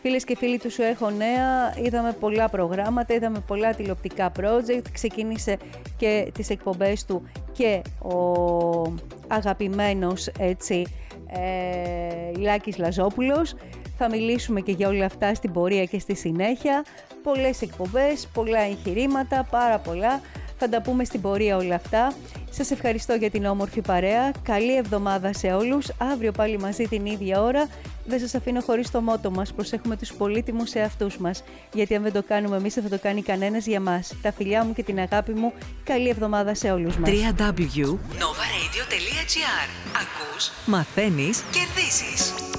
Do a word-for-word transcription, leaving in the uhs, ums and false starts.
Φίλες και φίλοι του Σου Έχω Νέα, είδαμε πολλά προγράμματα, είδαμε πολλά τηλεοπτικά project, ξεκίνησε και τις εκπομπές του και ο αγαπημένος έτσι, ε, Λάκης Λαζόπουλος. Θα μιλήσουμε και για όλα αυτά στην πορεία και στη συνέχεια. Πολλές εκπομπές, πολλά εγχειρήματα, πάρα πολλά. Θα τα πούμε στην πορεία όλα αυτά. Σας ευχαριστώ για την όμορφη παρέα. Καλή εβδομάδα σε όλους. Αύριο πάλι μαζί την ίδια ώρα. Δεν σας αφήνω χωρίς το μότο μας. Προσέχουμε τους πολύτιμους εαυτούς μας. Γιατί αν δεν το κάνουμε εμείς, δεν θα το κάνει κανένας για μας. Τα φιλιά μου και την αγάπη μου. Καλή εβδομάδα σε όλους μας. double-u double-u τελεία nova radio τελεία gr. Ακούς, μαθαίνεις, κερδίζεις.